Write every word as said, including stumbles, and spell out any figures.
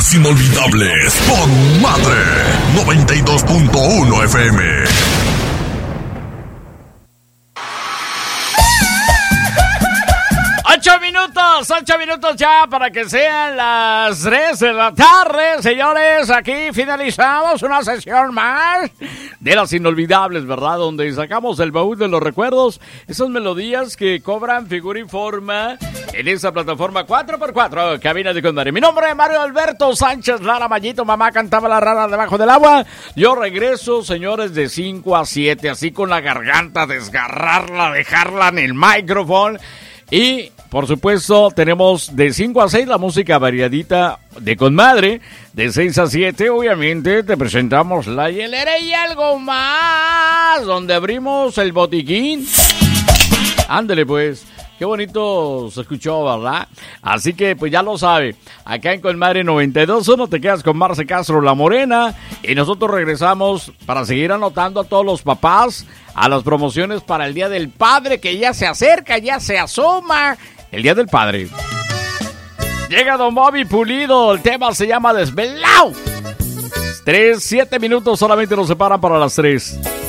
Las Inolvidables con Madre noventa y dos punto uno F M. Ocho minutos, ocho minutos ya para que sean las tres de la tarde, señores. Aquí finalizamos una sesión más de Las Inolvidables, ¿verdad? Donde sacamos el baúl de los recuerdos, esas melodías que cobran figura y forma en esa plataforma cuatro por cuatro, Cabina de Con Madre. Mi nombre es Mario Alberto Sánchez Lara Mallito. Mamá cantaba la rara debajo del agua. Yo regreso, señores, de cinco a siete, así con la garganta, desgarrarla, dejarla en el micrófono. Y, por supuesto, tenemos de cinco a seis la música variadita de Con Madre. De seis a siete, obviamente, te presentamos La Hielera y algo más, donde abrimos el botiquín. Ándele, pues. Qué bonito se escuchó, ¿verdad? Así que, pues ya lo sabe. Acá en Con Madre noventa y dos punto uno te quedas con Marce Castro, La Morena. Y nosotros regresamos para seguir anotando a todos los papás a las promociones para el Día del Padre, que ya se acerca, ya se asoma. El Día del Padre. Llega Don Bobby Pulido. El tema se llama Desvelao. Tres, siete minutos solamente nos separan para las tres.